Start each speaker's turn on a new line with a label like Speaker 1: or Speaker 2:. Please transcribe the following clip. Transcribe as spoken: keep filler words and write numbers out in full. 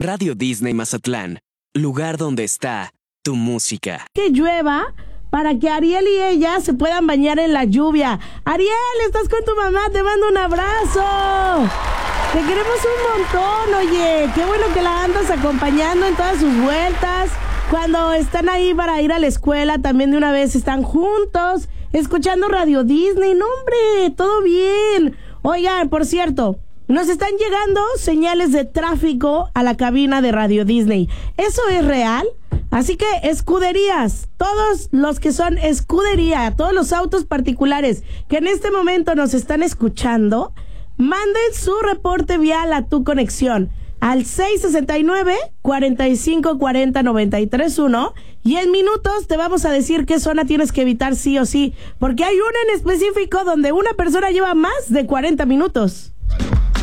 Speaker 1: Radio Disney Mazatlán, lugar donde está tu música.
Speaker 2: Que llueva para que Ariel y ella se puedan bañar en la lluvia. Ariel, estás con tu mamá, te mando un abrazo. Te queremos un montón, oye. Qué bueno que la andas acompañando en todas sus vueltas. Cuando están ahí para ir a la escuela, también de una vez están juntos, escuchando Radio Disney. No, hombre, todo bien. Oigan, por cierto, nos están llegando señales de tráfico a la cabina de Radio Disney. ¿Eso es real? Así que escuderías, todos los que son escudería, todos los autos particulares que en este momento nos están escuchando, manden su reporte vial a Tu Conexión al seis sesenta y nueve, cuarenta y cinco cuarenta, noventa y tres uno y en minutos te vamos a decir qué zona tienes que evitar sí o sí, porque hay una en específico donde una persona lleva más de cuarenta minutos.